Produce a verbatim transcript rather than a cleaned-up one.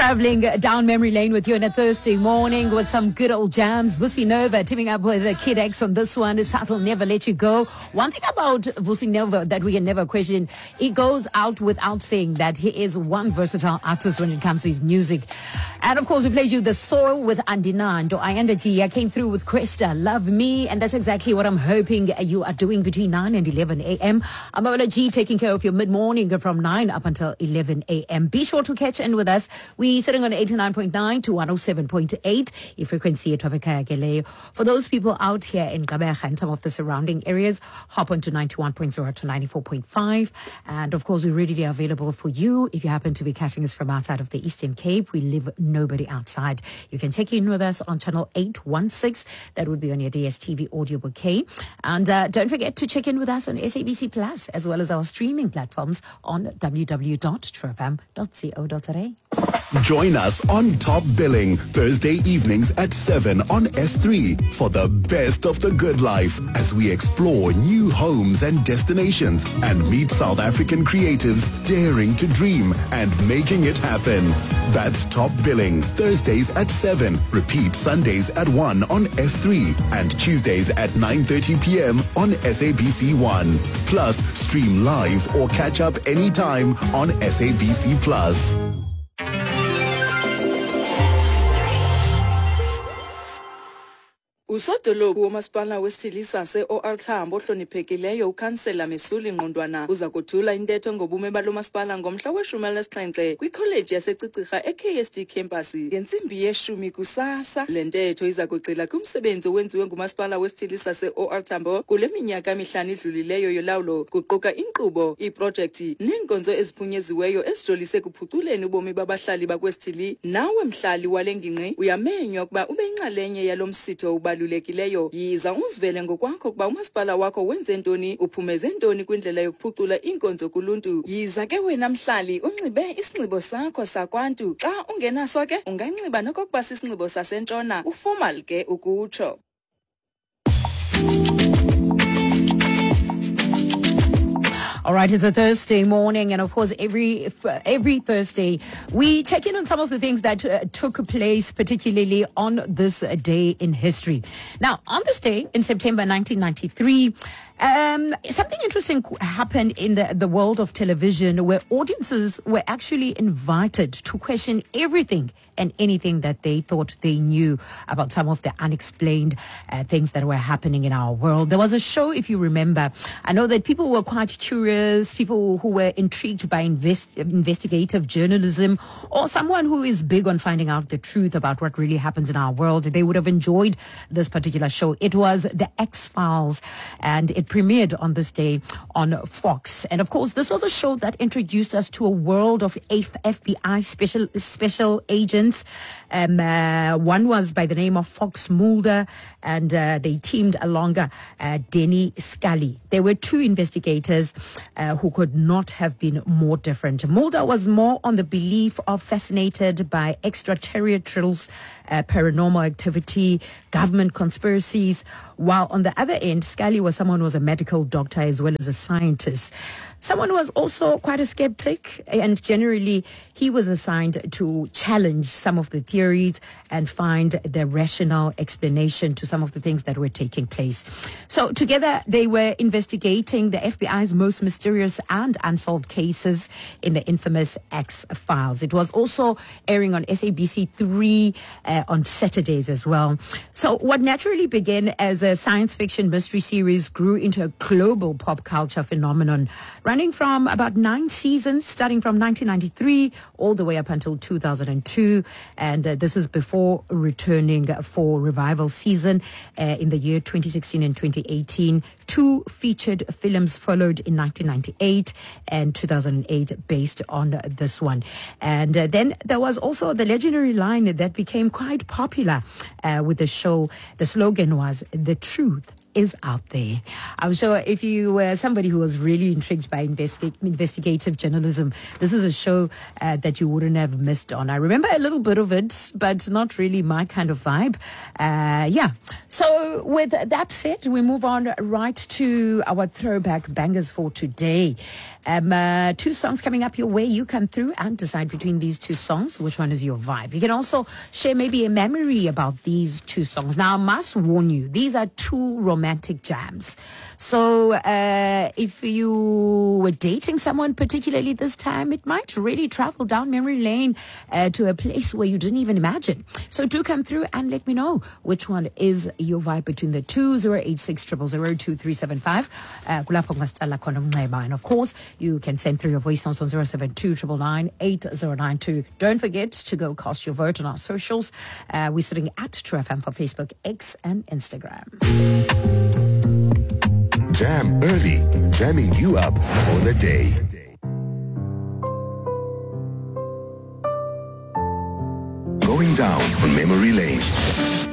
Traveling down memory lane with you on a Thursday morning with some good old jams. Vusi Nova teaming up with the Kid X on this one. His heart will never let you go. One thing about Vusi Nova that we can never question, he goes out without saying that he is one versatile artist when it comes to his music. And of course, we played you The Soil with Andinando. I Energy. I came through with Krista, Love Me. And that's exactly what I'm hoping you are doing between nine and eleven a.m. I'm Ola G, taking care of your mid-morning from nine up until eleven a.m. Be sure to catch in with us. We're sitting on eighty-nine point nine to one oh seven point eight. Your frequency at Topeka. For those people out here in Gqeberha and some of the surrounding areas, hop on to ninety-one point zero to ninety-four point five. And of course, we're readily available for you. If you happen to be catching us from outside of the Eastern Cape, we live nobody outside. You can check in with us on channel eight one six. That would be on your D S T V audio bouquet. And uh, don't forget to check in with us on S A B C Plus, as well as our streaming platforms on w w w dot true f m dot co dot za. Join us on Top Billing Thursday evenings at seven on S three for the best of the good life as we explore new homes and destinations and meet South African creatives daring to dream and making it happen. That's Top Billing Thursdays at seven. Repeat Sundays at one on S three and Tuesdays at nine thirty p.m. on S A B C one. Plus, stream live or catch up anytime on S A B C Plus. Usodolophu womasipala wesithili se-O R Tambo ohloniphekileyo ukhansela Mesuli Ngqondwana uza kuthula intetho ngobume balo masipala ngomhla weshumi elinesixhenxe kwikholeji yasecicirha e-K S D campus ngentsimbi yeshumi kusasa. Le ntetho iza kugxila kumsebenzi owenziwe ngumasipala wesithili se-O R Tambo kule minyaka mihlanu idlulileyo yolawulo, kuquka inkqubo, iiprojekthi neenkonzo eziphunyeziweyo ezijolise kuphuculeni ubomi babahlali bakwesithili. Nawe mhlali wale ngingqi uyamenywa ukuba ube yinxalenye yalo msitho ubalulekileyo. Yiza uzivele ngokwakho kuba umasipala wakho wenze ntoni, uphumeze ntoni kwindlela yokuphucula iinkonzo kuluntu. Yiza ke wena mhlali unxibe isinxibo sakho sakwantu. Xa ungenaso ke unganxiba nokokuba sisinxibo sasentshona, uformal ke ukutsho. All right, it's a Thursday morning, and of course, every every Thursday, we check in on some of the things that uh, took place, particularly on this uh, day in history. Now, on this day in September nineteen ninety-three, um, something interesting happened in the, the world of television, where audiences were actually invited to question everything and anything that they thought they knew about some of the unexplained uh, things that were happening in our world. There was a show, if you remember. I know that people were quite curious, people who were intrigued by invest, investigative journalism, or someone who is big on finding out the truth about what really happens in our world. They would have enjoyed this particular show. It was The X-Files, and it premiered on this day on Fox. And of course, this was a show that introduced us to a world of F B I special special agents. Um, uh, one was by the name of Fox Mulder, and uh, they teamed along uh, Denny Scully. There were two investigators uh, who could not have been more different. Mulder was more on the belief of fascinated by extraterrestrials, uh, paranormal activity, government conspiracies, while on the other end, Scully was someone who was a medical doctor as well as a scientist. Someone who was also quite a skeptic, and generally he was assigned to challenge some of the theories and find the rational explanation to some of the things that were taking place. So together they were investigating the F B I's most mysterious and unsolved cases in the infamous X-Files. It was also airing on S A B C three uh, on Saturdays as well. So what naturally began as a science fiction mystery series grew into a global pop culture phenomenon, running from about nine seasons, starting from nineteen ninety-three all the way up until two thousand two. And uh, this is before returning for revival season uh, in the year twenty sixteen and twenty eighteen. Two featured films followed in nineteen ninety-eight and two thousand eight based on this one. And uh, then there was also the legendary line that became quite popular uh, with the show. The slogan was, "The truth is out there. I'm sure if you were somebody who was really intrigued by investi- investigative journalism, this is a show uh, that you wouldn't have missed on. I remember a little bit of it, but not really my kind of vibe. Uh, yeah. So with that said, we move on right to our throwback bangers for today. Um, uh, two songs coming up your way. You come through and decide between these two songs which one is your vibe. You can also share maybe a memory about these two songs. Now, I must warn you, these are two romantic jams. So uh, if you were dating someone particularly this time, it might really travel down memory lane uh, to a place where you didn't even imagine. So do come through and let me know which one is your vibe between the two. zero eight six zero zero zero two three seven five. Uh, and of course, you can send through your voice notes on zero seven two nine nine eight zero nine two. Don't forget to go cast your vote on our socials. Uh, we're sitting at True F M for Facebook, X, and Instagram. Jam early, jamming you up for the day. Going down on memory lane.